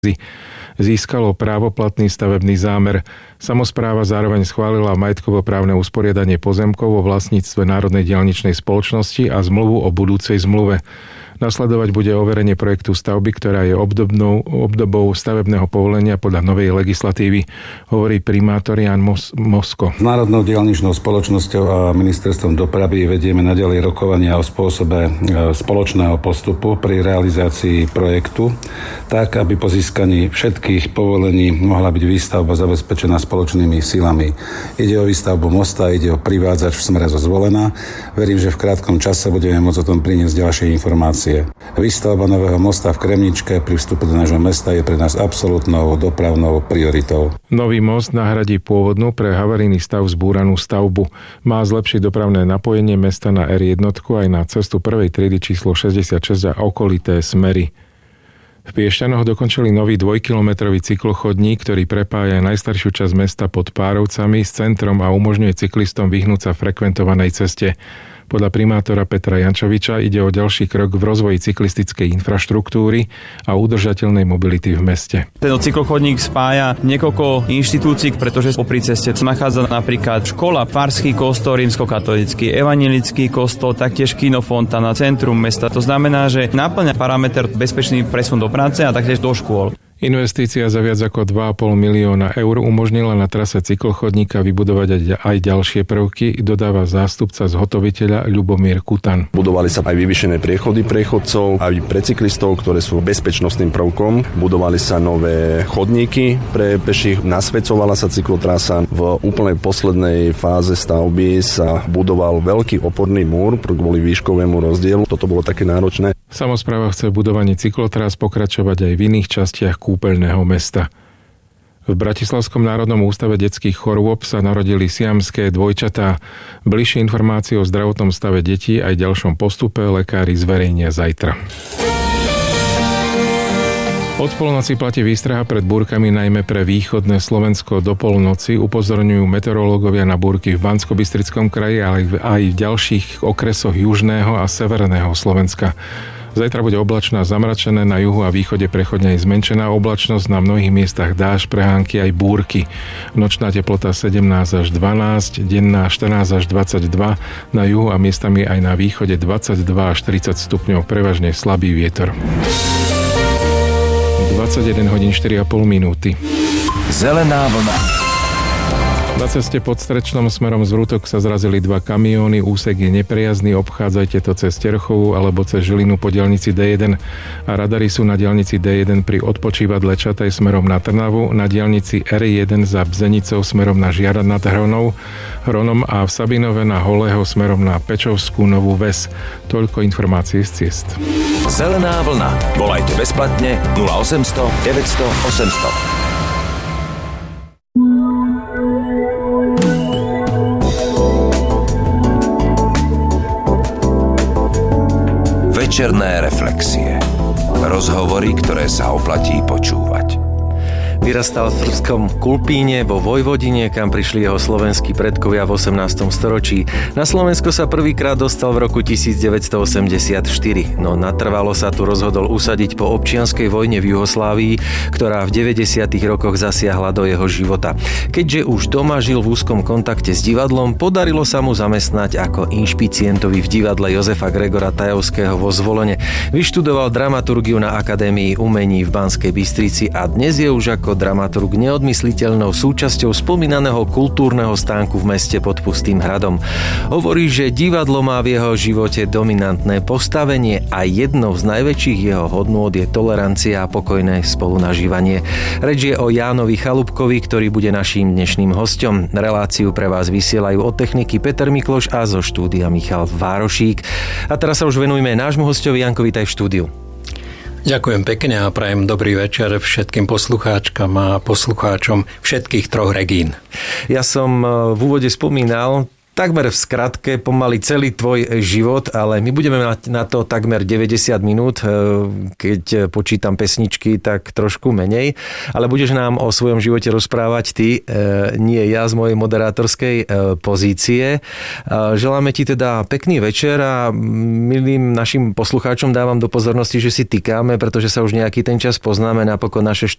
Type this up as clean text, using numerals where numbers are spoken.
získalo právoplatný stavebný zámer. Samospráva zároveň schválila majetkovo-právne usporiadanie pozemkov vo vlastníctve Národnej diaľničnej spoločnosti a zmluvu o budúcej zmluve. Nasledovať bude overenie projektu stavby, ktorá je obdobou stavebného povolenia podľa novej legislatívy, hovorí primátor Ján Mosko. S Národnou diaľničnou spoločnosťou a ministerstvom dopravy vedieme naďalej rokovania o spôsobe spoločného postupu pri realizácii projektu, tak, aby po získaní všetkých povolení mohla byť výstavba zabezpečená spoločnými silami. Ide o výstavbu mosta, ide o privádzač v smere zo Zvolená. Verím, že v krátkom čase budeme môcť o tom priniesť ďalšie informácie. Výstavba nového mosta v Kremničke pri vstupe do nášho mesta je pre nás absolútnou dopravnou prioritou. Nový most nahradí pôvodnú pre havarijný stav zbúranú stavbu. Má zlepšiť dopravné napojenie mesta na R1 aj na cestu prvej triedy číslo 66 a okolité smery. V Piešťanoch dokončili nový 2-kilometrový cyklochodník, ktorý prepája najstaršiu časť mesta pod Párovcami s centrom a umožňuje cyklistom vyhnúť sa frekventovanej ceste. Podľa primátora Petra Jančoviča ide o ďalší krok v rozvoji cyklistickej infraštruktúry a udržateľnej mobility v meste. Ten cyklochodník spája niekoľko inštitúcií, pretože popri ceste sa nachádza napríklad škola, farský kostol, rímskokatolícky, evanjelický kostol, taktiež kinofontána, centrum mesta. To znamená, že naplňa parameter bezpečný presun do práce a taktiež do škôl. Investícia za viac ako 2,5 milióna eur umožnila na trase cyklochodníka vybudovať aj ďalšie prvky, dodáva zástupca zhotoviteľa Ľubomír Kutan. Budovali sa aj vyvýšené priechody pre chodcov, aj pre cyklistov, ktoré sú bezpečnostným prvkom. Budovali sa nové chodníky pre peších, nasvedcovala sa cyklotrasa. V úplnej poslednej fáze stavby sa budoval veľký oporný múr kvôli výškovému rozdielu. Toto bolo také náročné. Samospráva chce v budovaní cyklotrás pokračovať aj v iných častiach kúpeľného mesta. V Bratislavskom národnom ústave detských chorôb sa narodili siamské dvojčatá. Bližšie informácie o zdravotnom stave detí aj ďalšom postupe lekári zverejnia zajtra. Od polnoci platí výstraha pred búrkami najmä pre východné Slovensko. Do polnoci upozorňujú meteorológovia na búrky v Banskobystrickom kraji, ale aj v ďalších okresoch južného a severného Slovenska. Zajtra bude oblačná, zamračené, na juhu a východe prechodne aj zmenšená oblačnosť, na mnohých miestach dážď, prehánky aj búrky. Nočná teplota 17 až 12, denná 14 až 22, na juhu a miestami aj na východe 22 až 30 stupňov, prevažne slabý vietor. 21 hodín 4,5 minúty. Zelená vlna. Na ceste pod Strečnom smerom z Vrútok sa zrazili 2 kamióny, úsek je neprejazný, obchádzajte to cez Terchovú alebo cez Žilinu po diaľnici D1 a radary sú na diaľnici D1 pri odpočívadle Čataj smerom na Trnavu, na diaľnici R1 za Bzenicou smerom na Žiarad nad Hronom a v Sabinove na Holého smerom na Pečovskú Novú Ves. Toľko informácií z ciest. Zelená vlna. Volajte bezplatne 0800 900 800. Večerné reflexie. Rozhovory, ktoré sa oplatí počúvať. Vyrastal v srbskom Kulpíne vo Vojvodine, kam prišli jeho slovenskí predkovia v 18. storočí. Na Slovensko sa prvýkrát dostal v roku 1984, no natrvalo sa tu rozhodol usadiť po občianskej vojne v Juhoslávii, ktorá v 90. rokoch zasiahla do jeho života. Keďže už doma žil v úzkom kontakte s divadlom, podarilo sa mu zamestnať ako inšpicientovi v divadle Jozefa Gregora Tajovského vo Zvolene. Vyštudoval dramaturgiu na Akadémii umení v Banskej Bystrici a dnes je už ako dramaturg neodmysliteľnou súčasťou spomínaného kultúrneho stánku v meste pod Pustým hradom. Hovorí, že divadlo má v jeho živote dominantné postavenie a jednou z najväčších jeho hodnôt je tolerancia a pokojné spolunažívanie. Reč je o Jánovi Chalúbkovi, ktorý bude naším dnešným hosťom. Reláciu pre vás vysielajú od techniky Peter Mikloš a zo štúdia Michal Várošík. A teraz sa už venujme nášmu hosťovi. Janko, vítaj v štúdiu. Ďakujem pekne a prajem dobrý večer všetkým poslucháčkam a poslucháčom všetkých troch regín. Ja som v úvode spomínal Takmer v skratke pomaly celý tvoj život, ale my budeme mať na to takmer 90 minút, keď počítam pesničky, tak trošku menej, ale budeš nám o svojom živote rozprávať ty, nie ja z mojej moderátorskej pozície. Želáme ti teda pekný večer a milým našim poslucháčom dávam do pozornosti, že si tykáme, pretože sa už nejaký ten čas poznáme, napokon naše